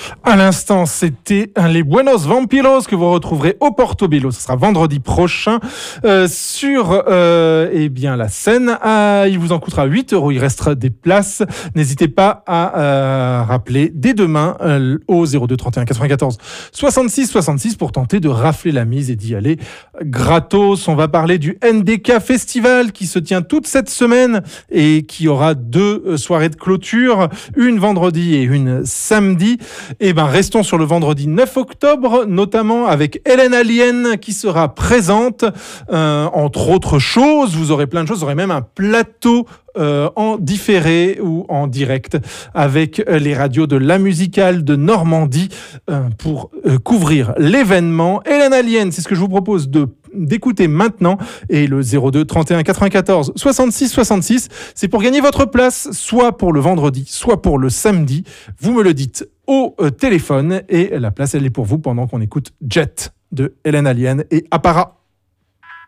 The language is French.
À l'instant, c'était les Buenos Vampiros que vous retrouverez au Portobello. Ce sera vendredi prochain sur bien la scène. Il vous en coûtera 8 €. Il restera des places. N'hésitez pas à rappeler dès demain au 02 31 94 66 66 pour tenter de rafler la mise et d'y aller gratos. On va parler du NDK Festival qui se tient toute cette semaine et qui aura 2 soirées de clôture, une vendredi et une samedi. Restons sur le vendredi 9 octobre, notamment avec Hélène Alien qui sera présente. Entre autres choses, vous aurez plein de choses. Vous aurez même un plateau en différé ou en direct avec les radios de La Musicale de Normandie pour couvrir l'événement. Hélène Alien, c'est ce que je vous propose d'écouter maintenant. Et le 02 31 94 66 66, c'est pour gagner votre place, soit pour le vendredi, soit pour le samedi. Vous me le dites au téléphone et la place, elle est pour vous pendant qu'on écoute Jet de Hélène Alien et Apparat.